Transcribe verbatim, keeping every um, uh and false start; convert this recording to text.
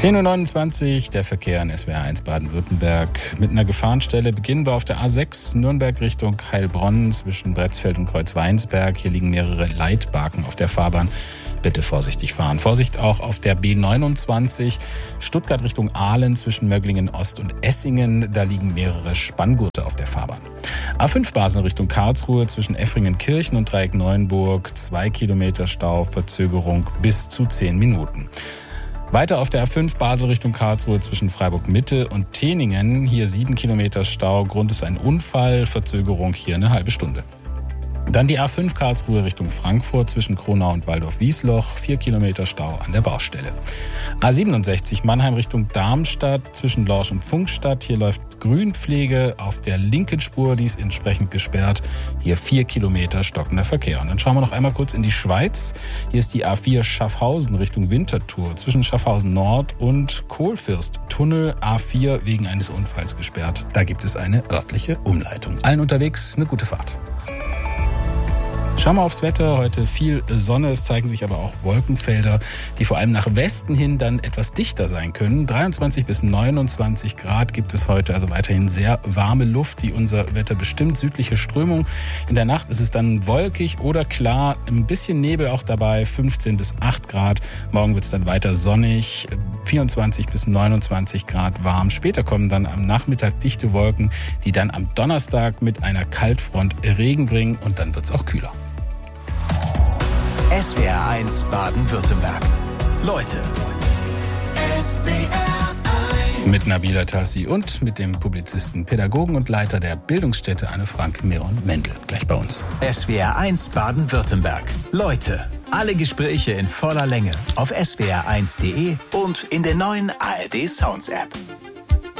zehn Uhr neunundzwanzig, der Verkehr in S W R eins Baden-Württemberg. Mit einer Gefahrenstelle beginnen wir auf der A sechs Nürnberg Richtung Heilbronn zwischen Bretzfeld und Kreuzweinsberg. Hier liegen mehrere Leitbarken auf der Fahrbahn. Bitte vorsichtig fahren. Vorsicht auch auf der B neunundzwanzig Stuttgart Richtung Aalen zwischen Möglingen Ost und Essingen. Da liegen mehrere Spanngurte auf der Fahrbahn. A fünf Basel Richtung Karlsruhe zwischen Effringen-Kirchen und Dreieck Neuenburg. Zwei Kilometer Stau, Verzögerung bis zu zehn Minuten. Weiter auf der A fünf Basel Richtung Karlsruhe zwischen Freiburg-Mitte und Teningen. Hier sieben Kilometer Stau. Grund ist ein Unfall. Verzögerung hier eine halbe Stunde. Dann die A fünf Karlsruhe Richtung Frankfurt zwischen Kronau und Waldorf-Wiesloch. Vier Kilometer Stau an der Baustelle. A siebenundsechzig Mannheim Richtung Darmstadt zwischen Lorsch und Pfungstadt. Hier läuft Grünpflege auf der linken Spur. Die ist entsprechend gesperrt. Hier vier Kilometer stockender Verkehr. Und dann schauen wir noch einmal kurz in die Schweiz. Hier ist die A vier Schaffhausen Richtung Winterthur zwischen Schaffhausen Nord und Kohlfirst. Tunnel A vier wegen eines Unfalls gesperrt. Da gibt es eine örtliche Umleitung. Allen unterwegs eine gute Fahrt. Schauen wir aufs Wetter. Heute viel Sonne. Es zeigen sich aber auch Wolkenfelder, die vor allem nach Westen hin dann etwas dichter sein können. dreiundzwanzig bis neunundzwanzig Grad gibt es heute, also weiterhin sehr warme Luft, die unser Wetter bestimmt. Südliche Strömung. In der Nacht ist es dann wolkig oder klar. Ein bisschen Nebel auch dabei. fünfzehn bis acht Grad. Morgen wird es dann weiter sonnig. vierundzwanzig bis neunundzwanzig Grad warm. Später kommen dann am Nachmittag dichte Wolken, die dann am Donnerstag mit einer Kaltfront Regen bringen und dann wird es auch kühler. S W R eins Baden-Württemberg. Leute. S W R eins. Mit Nabila Tassi und mit dem Publizisten, Pädagogen und Leiter der Bildungsstätte Anne Frank, Miron Mendel. Gleich bei uns. S W R eins Baden-Württemberg. Leute. Alle Gespräche in voller Länge auf S W R eins Punkt de und in der neuen A R D Sounds App.